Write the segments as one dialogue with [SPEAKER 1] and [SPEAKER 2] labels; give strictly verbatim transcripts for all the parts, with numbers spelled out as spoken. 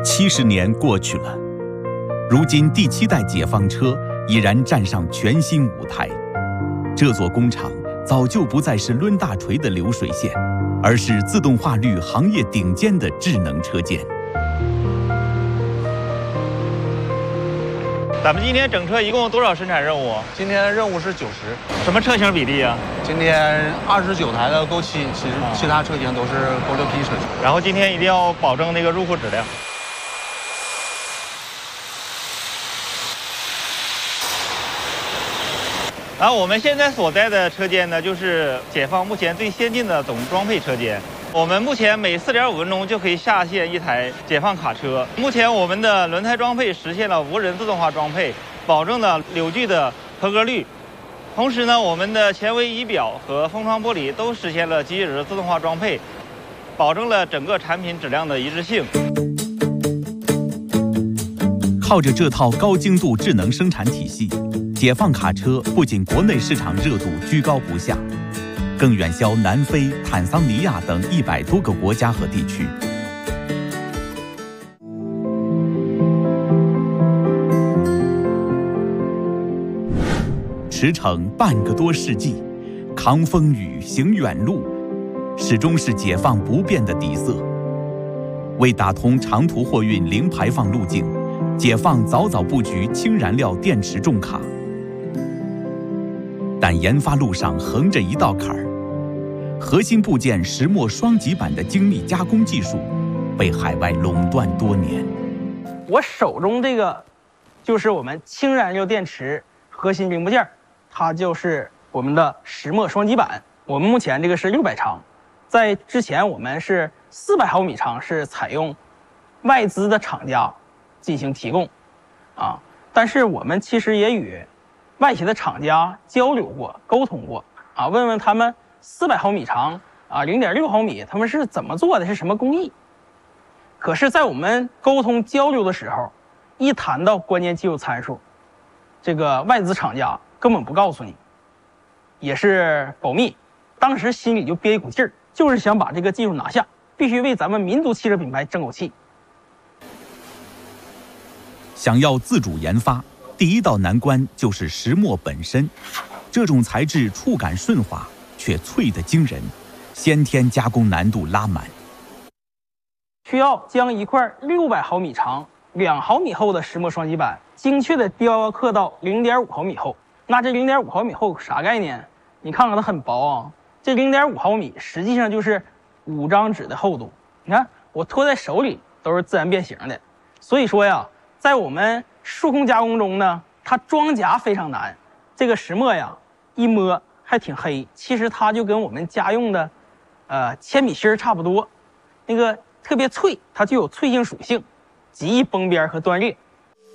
[SPEAKER 1] 七十年过去了，如今第七代解放车已然站上全新舞台。这座工厂早就不再是抡大锤的流水线，而是自动化率行业顶尖的智能车间。
[SPEAKER 2] 咱们今天整车一共多少生产任务？
[SPEAKER 3] 今天任务是九十。
[SPEAKER 2] 什么车型比例啊？
[SPEAKER 3] 今天二十九台的勾七，其实其他车型都是勾六 P 车型。
[SPEAKER 2] 然后今天一定要保证那个入库质量。然后我们现在所在的车间呢，就是解放目前最先进的总装配车间。我们目前每 四点五分钟就可以下线一台解放卡车。目前我们的轮胎装配实现了无人自动化装配，保证了扭矩的合格率。同时呢，我们的前维仪表和风窗玻璃都实现了机器人自动化装配，保证了整个产品质量的一致性。
[SPEAKER 1] 靠着这套高精度智能生产体系，解放卡车不仅国内市场热度居高不下，更远销南非、坦桑尼亚等一百多个国家和地区。驰骋半个多世纪，扛风雨行远路，始终是解放不变的底色。为打通长途货运零排放路径，解放早早布局氢燃料电池重卡。但研发路上横着一道坎儿，核心部件石墨双极板的精密加工技术被海外垄断多年。
[SPEAKER 4] 我手中这个就是我们氢燃料电池核心零部件，它就是我们的石墨双极板。我们目前这个是六百长，在之前我们是四百毫米长，是采用外资的厂家进行提供，啊，但是我们其实也与外企的厂家交流过、沟通过，啊，问问他们四百毫米长啊，零点六毫米他们是怎么做的，是什么工艺？可是，在我们沟通交流的时候，一谈到关键技术参数，这个外资厂家根本不告诉你，也是保密。当时心里就憋一股劲儿，就是想把这个技术拿下，必须为咱们民族汽车品牌争口气。
[SPEAKER 1] 想要自主研发，第一道难关就是石墨本身。这种材质触感顺滑，却脆得惊人，先天加工难度拉满。
[SPEAKER 4] 需要将一块六百毫米长、两毫米厚的石墨双极板，精确的雕刻到零点五毫米厚。那这零点五毫米厚啥概念？你看看它很薄啊，这零点五毫米实际上就是五张纸的厚度。你看我托在手里都是自然变形的。所以说呀，在我们数控加工中呢，它装夹非常难。这个石墨呀，一摸还挺黑，其实它就跟我们家用的，呃，铅笔芯差不多，那个特别脆，它具有脆性属性，极易崩边和断裂。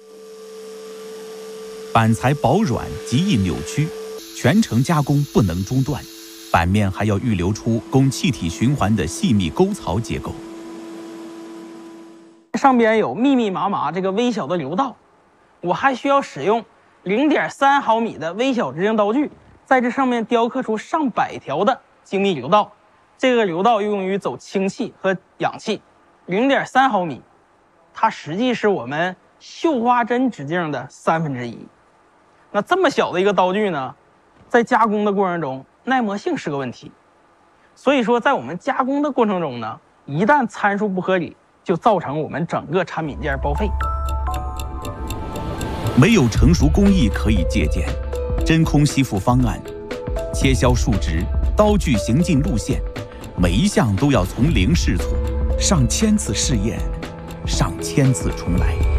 [SPEAKER 1] 板材薄软，极易扭曲，全程加工不能中断，板面还要预留出供气体循环的细密沟槽结构。
[SPEAKER 4] 上边有密密麻麻这个微小的流道，我还需要使用零点三毫米的微小直径刀具，在这上面雕刻出上百条的精密流道。这个流道用于走氢气和氧气。零点三毫米，它实际是我们绣花针直径的三分之一。那这么小的一个刀具呢，在加工的过程中，耐磨性是个问题。所以说，在我们加工的过程中呢，一旦参数不合理，就造成我们整个产品件报废。
[SPEAKER 1] 没有成熟工艺可以借鉴，真空吸附方案、切削数值、刀具行进路线，每一项都要从零试错，上千次试验，上千次重来。